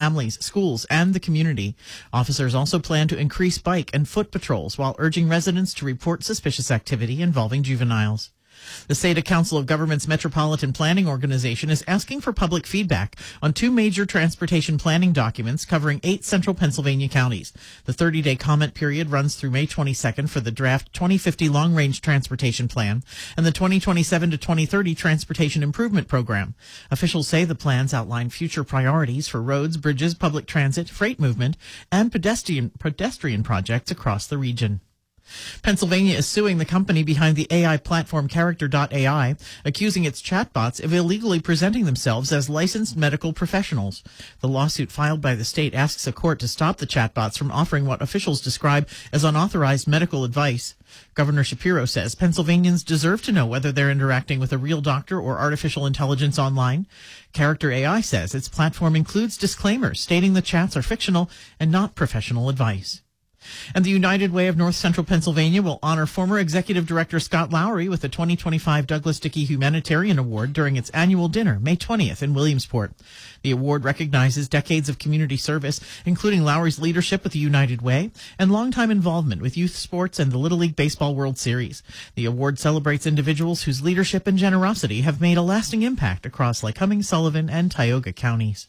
families, schools, and the community. Officers also plan to increase bike and foot patrols while urging residents to report suspicious activity involving juveniles. The Seda Council of Governments Metropolitan Planning Organization is asking for public feedback on two major transportation planning documents covering 8 central Pennsylvania counties. The 30-day comment period runs through May 22nd for the draft 2050 Long-Range Transportation Plan and the 2027 to 2030 Transportation Improvement Program. Officials say the plans outline future priorities for roads, bridges, public transit, freight movement, and pedestrian projects across the region. Pennsylvania is suing the company behind the AI platform Character.ai, accusing its chatbots of illegally presenting themselves as licensed medical professionals. The lawsuit filed by the state asks a court to stop the chatbots from offering what officials describe as unauthorized medical advice. Governor Shapiro says Pennsylvanians deserve to know whether they're interacting with a real doctor or artificial intelligence online. Character.ai says its platform includes disclaimers stating the chats are fictional and not professional advice. And the United Way of North Central Pennsylvania will honor former Executive Director Scott Lowry with the 2025 Douglas Dickey Humanitarian Award during its annual dinner, May 20th in Williamsport. The award recognizes decades of community service, including Lowry's leadership with the United Way and longtime involvement with youth sports and the Little League Baseball World Series. The award celebrates individuals whose leadership and generosity have made a lasting impact across Lycoming, Sullivan, and Tioga counties.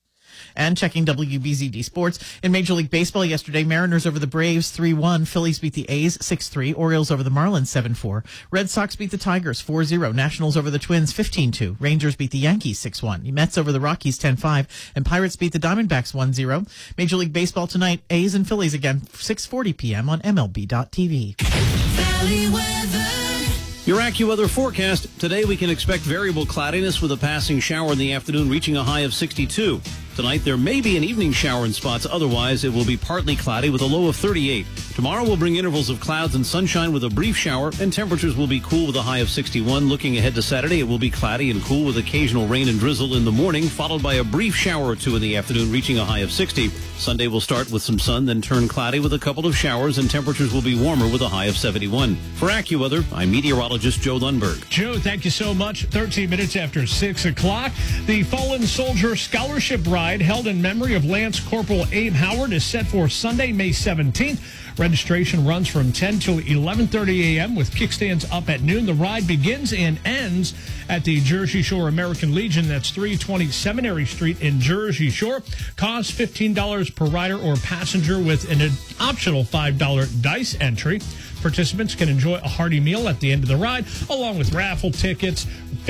And checking WBZD Sports, in Major League Baseball yesterday, Mariners over the Braves 3-1, Phillies beat the A's 6-3, Orioles over the Marlins 7-4, Red Sox beat the Tigers 4-0, Nationals over the Twins 15-2, Rangers beat the Yankees 6-1, Mets over the Rockies 10-5, and Pirates beat the Diamondbacks 1-0. Major League Baseball tonight, A's and Phillies again, 6:40 p.m. on MLB.tv. Valley weather. Your AccuWeather forecast. Today we can expect variable cloudiness with a passing shower in the afternoon reaching a high of 62. Tonight there may be an evening shower in spots. Otherwise, it will be partly cloudy with a low of 38. Tomorrow will bring intervals of clouds and sunshine with a brief shower, and temperatures will be cool with a high of 61. Looking ahead to Saturday, it will be cloudy and cool with occasional rain and drizzle in the morning, followed by a brief shower or two in the afternoon, reaching a high of 60. Sunday will start with some sun, then turn cloudy with a couple of showers, and temperatures will be warmer with a high of 71. For AccuWeather, I'm meteorologist Joe Lundberg. Joe, thank you so much. 13 minutes after 6 o'clock, the Fallen Soldier Scholarship Ride held in memory of Lance Corporal Abe Howard is set for Sunday, May 17th. Registration runs from 10 to 11:30 a.m. with kickstands up at noon. The ride begins and ends at the Jersey Shore American Legion. That's 320 Seminary Street in Jersey Shore. Costs $15 per rider or passenger with an optional $5 dice entry. Participants can enjoy a hearty meal at the end of the ride, along with raffle tickets,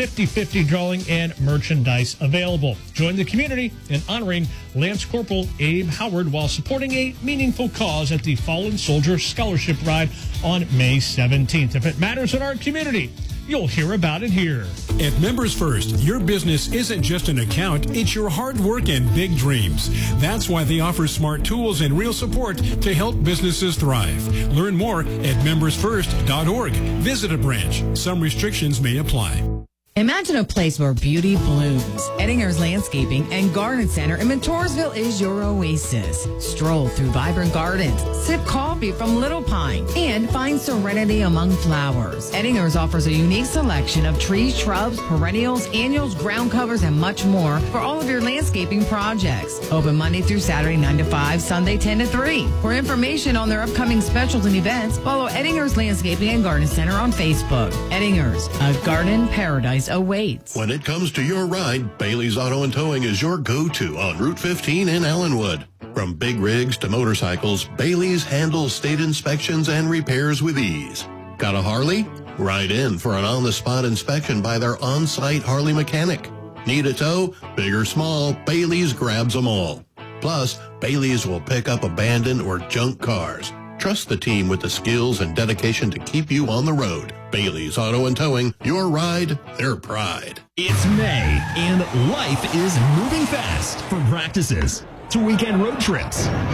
50-50 drawing, and merchandise available. Join the community in honoring Lance Corporal Abe Howard while supporting a meaningful cause at the Fallen Soldier Scholarship Ride on May 17th. If it matters in our community, you'll hear about it here. At Members First, your business isn't just an account, it's your hard work and big dreams. That's why they offer smart tools and real support to help businesses thrive. Learn more at membersfirst.org. Visit a branch. Some restrictions may apply. Imagine a place where beauty blooms. Edinger's Landscaping and Garden Center in Mentorsville is your oasis. Stroll through vibrant gardens, sip coffee from Little Pine, and find serenity among flowers. Edinger's offers a unique selection of trees, shrubs, perennials, annuals, ground covers, and much more for all of your landscaping projects. Open Monday through Saturday 9 to 5, Sunday 10 to 3. For information on their upcoming specials and events, follow Edinger's Landscaping and Garden Center on Facebook. Edinger's, a garden paradise awaits. When it comes to your ride, Bailey's Auto and Towing is your go-to on Route 15 in Ellenwood. From big rigs to motorcycles, Bailey's handles state inspections and repairs with ease. Got a Harley? Ride in for an on-the-spot inspection by their on-site Harley mechanic. Need a tow? Big or small, Bailey's grabs them all. Plus, Bailey's will pick up abandoned or junk cars. Trust the team with the skills and dedication to keep you on the road. Bailey's Auto and Towing, your ride, their pride. It's May, and life is moving fast. From practices to weekend road trips,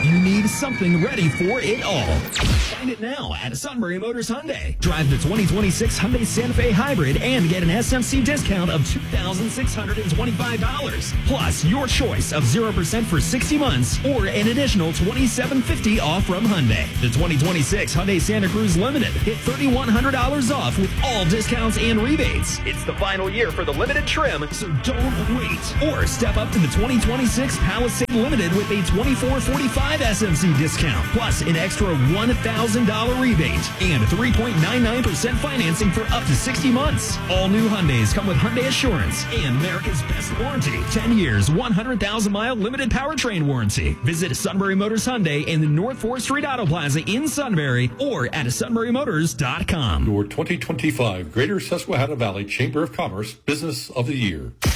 You need something ready for it all. Find it now at Sunbury Motors Hyundai. Drive the 2026 Hyundai Santa Fe Hybrid and get an SMC discount of $2,625. Plus, your choice of 0% for 60 months or an additional $2,750 off from Hyundai. The 2026 Hyundai Santa Cruz Limited. Get $3,100 off with all discounts and rebates. It's the final year for the limited trim, so don't wait. Or step up to the 2026 Palisade Limited with a $2,445 SMC discount, plus an extra $1,000 rebate and 3.99% financing for up to 60 months. All new Hyundais come with Hyundai Assurance and America's best warranty. 10 years, 100,000-mile limited powertrain warranty. Visit Sunbury Motors Hyundai in the North 4th Street Auto Plaza in Sunbury or at sunburymotors.com. Your 2025 Greater Susquehanna Valley Chamber of Commerce Business of the Year.